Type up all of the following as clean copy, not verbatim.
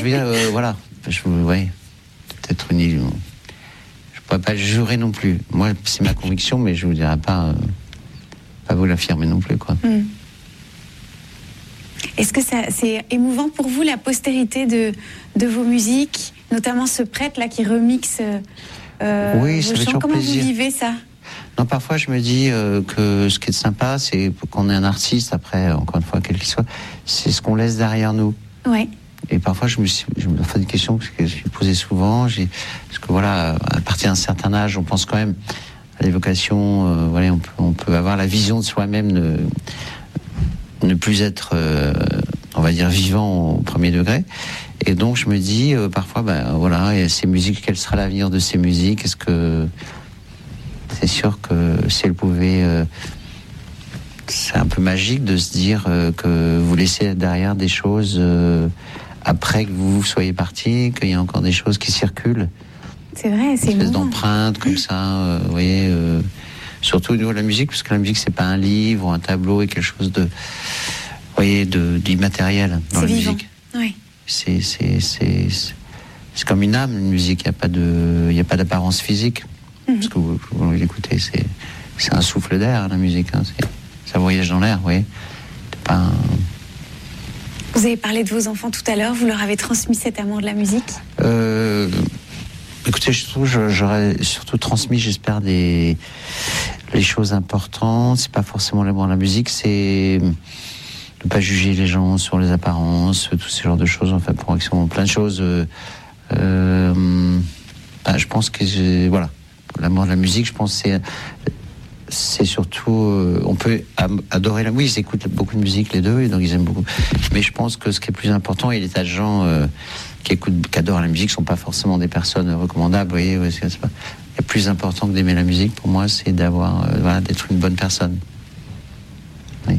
veux dire, voilà. Peut-être une illusion. Je pourrais pas le jurer non plus. Moi, c'est ma conviction, mais je vous dirai pas vous l'affirmer non plus, quoi. Est-ce que c'est émouvant pour vous, la postérité de vos musiques, notamment ce prêtre-là qui remixe oui, ça vos fait chants? toujours Comment plaisir. vous vivez ça? Non, parfois je me dis que ce qui est sympa, c'est qu'on est un artiste, après, encore une fois, quel qu'il soit, c'est ce qu'on laisse derrière nous. Ouais. Et parfois, je me fais des questions que je suis posée souvent. Parce que voilà, à partir d'un certain âge, on pense quand même à l'évocation. Voilà, on peut avoir la vision de soi-même, ne plus être, on va dire, vivant au premier degré. Et donc, je me dis parfois, voilà, et ces musiques, quel sera l'avenir de ces musiques? Est-ce que c'est sûr que si elles pouvaient, c'est un peu magique de se dire que vous laissez derrière des choses. Après que vous soyez parti, qu'il y a encore des choses qui circulent. C'est vrai, c'est une espèce émouvant. d'empreinte comme ça, vous voyez. Surtout au niveau de la musique, parce que la musique, c'est pas un livre ou un tableau, et quelque chose de, vous voyez, d'immatériel dans la vivant. musique. Oui. C'est comme une âme, une musique. Il y a pas d'apparence physique. Parce que vous l'écoutez, c'est un souffle d'air, la musique. Hein, ça voyage dans l'air, vous voyez. C'est pas Vous avez parlé de vos enfants tout à l'heure, vous leur avez transmis cet amour de la musique? Écoutez, j'aurais surtout transmis, j'espère, les choses importantes. C'est pas forcément l'amour de la musique, c'est ne pas juger les gens sur les apparences, tous ces genres de choses, enfin, pour qu'ils sont plein de choses. Je pense que voilà, l'amour de la musique, je pense que c'est surtout, on peut adorer la musique. Oui, ils écoutent beaucoup de musique les deux, et donc ils aiment beaucoup. Mais je pense que ce qui est plus important, il y a des tas de gens qui adorent la musique, sont pas forcément des personnes recommandables. Vous voyez, c'est pas. Le plus important que d'aimer la musique, pour moi, c'est d'être une bonne personne. Oui,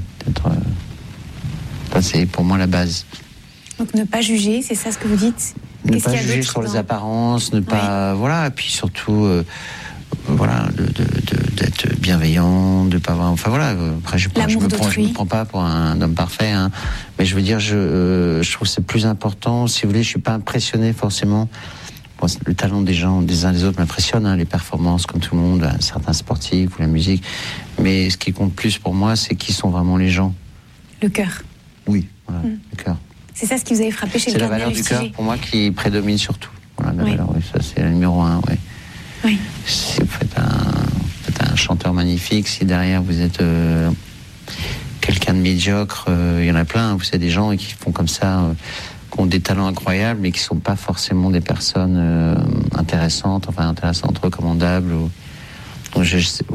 c'est pour moi la base. Donc ne pas juger, c'est ça ce que vous dites? Ne pas juger sur les apparences, ne pas, voilà, et puis surtout, voilà, d'être bienveillant, de pas avoir, enfin voilà. Après, je me prends pas pour un homme parfait, hein, mais je veux dire, je trouve que c'est plus important. Si vous voulez, je suis pas impressionné forcément. Bon, le talent des gens, des uns des autres m'impressionne, hein, les performances comme tout le monde, certains sportifs ou la musique. Mais ce qui compte plus pour moi, c'est qui sont vraiment les gens. Le cœur. Oui, voilà, le cœur. C'est ça ce qui vous avez frappé chez le Cardinal Cardinal Lustiger. C'est la valeur du cœur pour moi qui prédomine surtout. Voilà, la valeur, oui, ça c'est le numéro 1. Oui. Oui. Si vous faites un chanteur magnifique, si derrière vous êtes quelqu'un de médiocre, il y en a plein. Vous savez, des gens qui font comme ça, qui ont des talents incroyables, mais qui ne sont pas forcément des personnes intéressantes, recommandables. Donc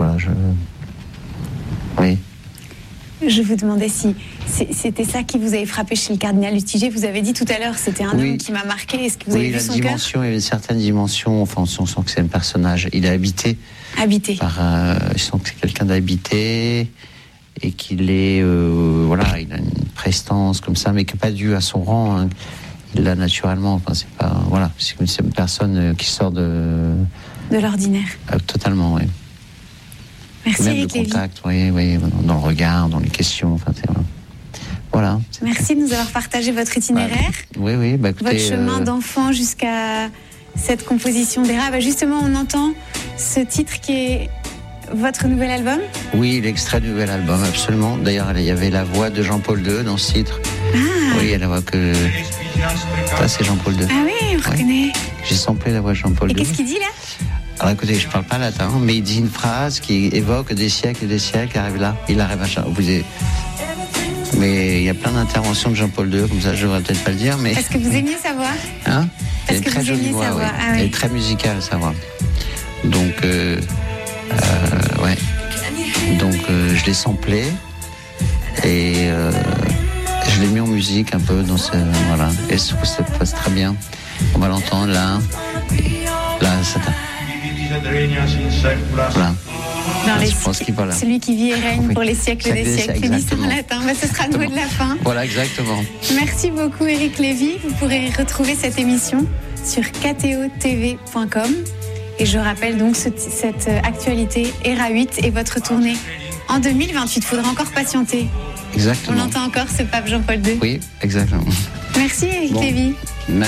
oui. Je vous demandais si c'était ça qui vous avait frappé chez le Cardinal Lustiger. Vous avez dit tout à l'heure, c'était un homme qui m'a marqué. Est-ce que vous avez vu son cœur? Il y avait une certaine dimension. Enfin, on sent que c'est un personnage. Il est habité. Je sens que c'est quelqu'un d'habité et qu'il est, voilà, il a une prestance comme ça, mais qui n'est pas due à son rang. Hein. Il l'a naturellement. Enfin, c'est pas, voilà, c'est une personne qui sort de l'ordinaire. Totalement, oui. Merci, même le contact, oui, dans le regard, dans les questions, enfin, voilà. Merci de nous avoir partagé votre itinéraire. Oui, écoutez, votre chemin d'enfant jusqu'à cette composition d'Héra. Justement, on entend ce titre qui est votre nouvel album. Oui, l'extrait du nouvel album, absolument. D'ailleurs, il y avait la voix de Jean-Paul II dans ce titre. Oui, il y a la voix que... Ça, c'est Jean-Paul II. Ah oui, on reconnaît. J'ai samplé la voix de Jean-Paul II. Et qu'est-ce qu'il dit là? Alors écoutez, je parle pas latin, mais il dit une phrase qui évoque des siècles et des siècles, arrive là, il arrive à mais il y a plein d'interventions de Jean-Paul II, comme ça je devrais peut-être pas le dire, mais... Est-ce que vous aimiez sa voix? Hein? Elle est très jolie voix, oui. Elle est très musicale, sa voix. Donc, ouais. Donc je l'ai samplé, et je l'ai mis en musique un peu dans ce... Voilà, et je trouve que ça passe très bien. On va l'entendre là, ça t'a... Voilà. Celui qui vit et règne pour les siècles des siècles, dit en latin. Ce sera le mot de la fin. Voilà, exactement. Merci beaucoup, Éric Lévy. Vous pourrez retrouver cette émission sur ktotv.com. Et je rappelle donc cette actualité Héra 8 et votre tournée en 2028. Il faudra encore patienter. Exactement. On entend encore ce pape Jean-Paul II. Oui, exactement. Merci, Éric Lévy.